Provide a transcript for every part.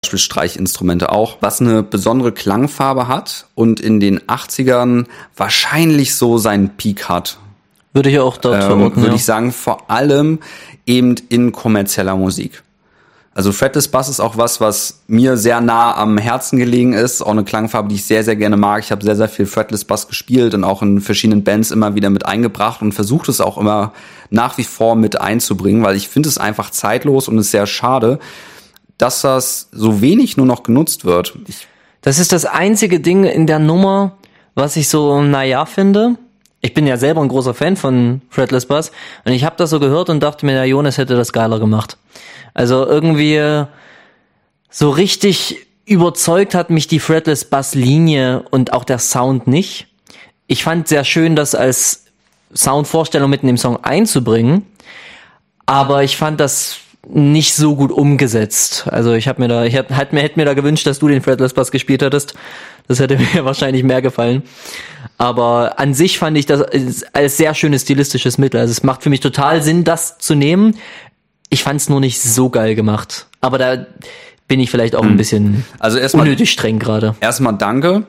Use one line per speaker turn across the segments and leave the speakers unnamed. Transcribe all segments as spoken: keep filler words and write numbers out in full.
Beispiel Streichinstrumente auch, was eine besondere Klangfarbe hat und in den achtzigern wahrscheinlich so seinen Peak hat.
Würde ich auch dort verorten,
ähm, Würde
ja.
ich sagen, vor allem eben in kommerzieller Musik. Also Fretless Bass ist auch was, was mir sehr nah am Herzen gelegen ist. Auch eine Klangfarbe, die ich sehr, sehr gerne mag. Ich habe sehr, sehr viel Fretless Bass gespielt und auch in verschiedenen Bands immer wieder mit eingebracht und versucht es auch immer nach wie vor mit einzubringen, weil ich finde es einfach zeitlos und es ist sehr schade, dass das so wenig nur noch genutzt wird. Ich
das ist das einzige Ding in der Nummer, was ich so, naja, finde. Ich bin ja selber ein großer Fan von Fretless Bass und ich habe das so gehört und dachte mir, der Jonas hätte das geiler gemacht. Also irgendwie so richtig überzeugt hat mich die Fretless Bass Linie und auch der Sound nicht. Ich fand sehr schön, das als Soundvorstellung mitten im Song einzubringen, aber ich fand das nicht so gut umgesetzt. Also ich habe mir da, ich hätte halt mir, hätte mir da gewünscht, dass du den Fretless Bass gespielt hättest. Das hätte mir wahrscheinlich mehr gefallen. Aber an sich fand ich das als sehr schönes stilistisches Mittel. Also es macht für mich total Sinn, das zu nehmen. Ich fand es nur nicht so geil gemacht. Aber da bin ich vielleicht auch ein bisschen
also erstmal,
unnötig streng gerade.
Erstmal danke.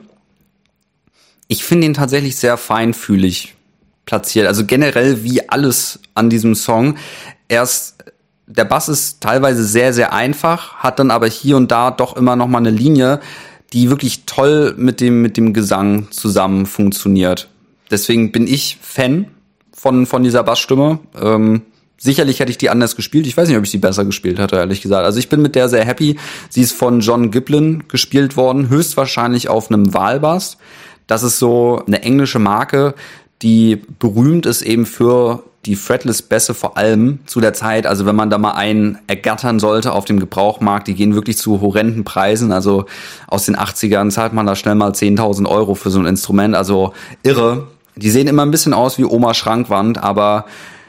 Ich finde ihn tatsächlich sehr feinfühlig platziert. Also generell wie alles an diesem Song. Erst der Bass ist teilweise sehr, sehr einfach, hat dann aber hier und da doch immer noch mal eine Linie, die wirklich toll mit dem mit dem Gesang zusammen funktioniert. Deswegen bin ich Fan von von dieser Bassstimme. Ähm, sicherlich hätte ich die anders gespielt. Ich weiß nicht, ob ich sie besser gespielt hätte, ehrlich gesagt. Also ich bin mit der sehr happy. Sie ist von John Giblin gespielt worden, höchstwahrscheinlich auf einem Wahlbass. Das ist so eine englische Marke, die berühmt ist eben für die Fretless-Bässe vor allem zu der Zeit. Also wenn man da mal einen ergattern sollte auf dem Gebrauchmarkt, die gehen wirklich zu horrenden Preisen. Also aus den achtzigern zahlt man da schnell mal zehntausend Euro für so ein Instrument. Also irre. Die sehen immer ein bisschen aus wie Oma Schrankwand, aber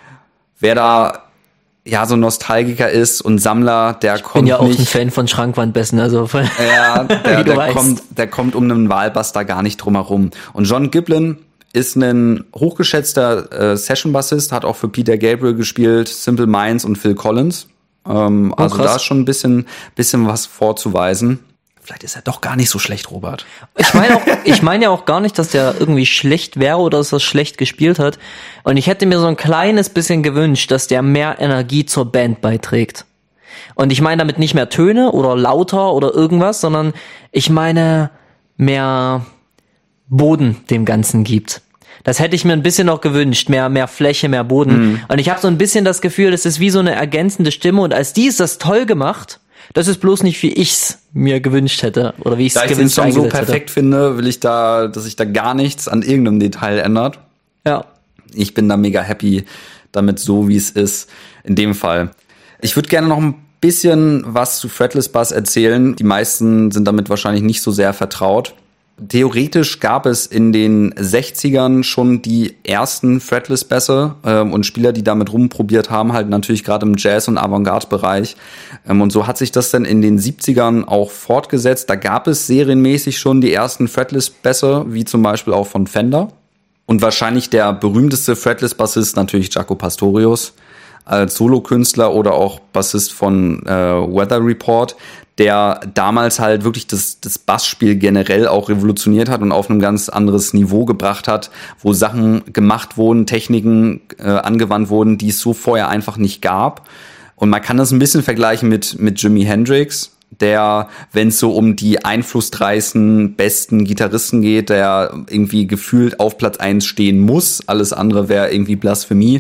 wer da ja so Nostalgiker ist und Sammler, der
ich
kommt
bin ja auch
nicht,
ein Fan von Schrankwandbässen, also von,
ja, der,
wie du
der
weißt.
kommt, der kommt um einen Wahlbass da gar nicht drum herum. Und John Giblin ist ein hochgeschätzter äh, Session-Bassist, hat auch für Peter Gabriel gespielt, Simple Minds und Phil Collins. Ähm,
oh,
also
krass.
da ist schon ein bisschen, bisschen was vorzuweisen. Vielleicht ist er doch gar nicht so schlecht, Robert.
Ich meine auch, ich meine ja auch gar nicht, dass der irgendwie schlecht wäre oder dass er schlecht gespielt hat. Und ich hätte mir so ein kleines bisschen gewünscht, dass der mehr Energie zur Band beiträgt. Und ich meine damit nicht mehr Töne oder lauter oder irgendwas, sondern ich meine mehr Boden dem Ganzen gibt. Das hätte ich mir ein bisschen noch gewünscht, mehr mehr Fläche, mehr Boden. Mhm. Und ich habe so ein bisschen das Gefühl, das ist wie so eine ergänzende Stimme. Und als die ist das toll gemacht. Das ist bloß nicht, wie ich's mir gewünscht hätte oder wie ich's
da
gewünscht
hätte. Da ich den Song so
hätte.
perfekt finde, will ich da, dass sich da gar nichts an irgendeinem Detail ändert.
Ja.
Ich bin da mega happy damit, so wie es ist. In dem Fall. Ich würde gerne noch ein bisschen was zu Fretless Bass erzählen. Die meisten sind damit wahrscheinlich nicht so sehr vertraut. Theoretisch gab es in den sechzigern schon die ersten Fretless-Bässe ähm, und Spieler, die damit rumprobiert haben, halt natürlich gerade im Jazz- und Avantgarde-Bereich. Ähm, und so hat sich das dann in den siebzigern auch fortgesetzt. Da gab es serienmäßig schon die ersten Fretless-Bässe, wie zum Beispiel auch von Fender. Und wahrscheinlich der berühmteste Fretless-Bassist natürlich Jaco Pastorius als Solokünstler oder auch Bassist von äh, Weather Report, der damals halt wirklich das, das Bassspiel generell auch revolutioniert hat und auf ein ganz anderes Niveau gebracht hat, wo Sachen gemacht wurden, Techniken äh, angewandt wurden, die es so vorher einfach nicht gab. Und man kann das ein bisschen vergleichen mit, mit Jimi Hendrix, der, wenn es so um die einflussreichsten, besten Gitarristen geht, der irgendwie gefühlt auf Platz eins stehen muss. Alles andere wäre irgendwie Blasphemie.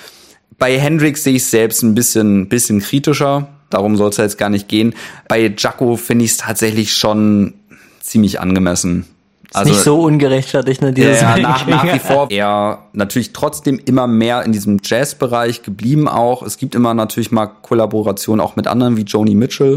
Bei Hendrix sehe ich es selbst ein bisschen, bisschen kritischer. Darum soll es ja jetzt gar nicht gehen. Bei Jaco finde ich es tatsächlich schon ziemlich angemessen.
Ist also nicht so ungerechtfertigt, ne? Dieses
ja, nach, nach wie vor. Er natürlich trotzdem immer mehr in diesem Jazz-Bereich geblieben auch. Es gibt immer natürlich mal Kollaborationen auch mit anderen wie Joni Mitchell.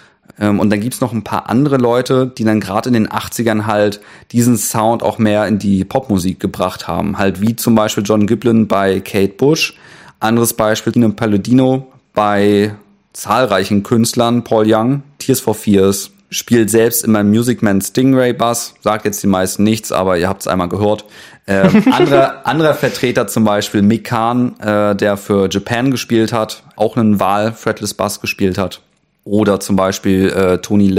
Und dann gibt's noch ein paar andere Leute, die dann gerade in den achtzigern halt diesen Sound auch mehr in die Popmusik gebracht haben. Halt wie zum Beispiel John Giblin bei Kate Bush. Anderes Beispiel, Dino Palladino bei zahlreichen Künstlern, Paul Young, Tears for Fears, spielt selbst immer Music Man Stingray Bass, sagt jetzt die meisten nichts, aber ihr habt es einmal gehört. Ähm, andere, anderer Vertreter zum Beispiel Mick Kahn, äh, der für Japan gespielt hat, auch einen Wahl Fretless Bass gespielt hat. Oder zum Beispiel äh, Tony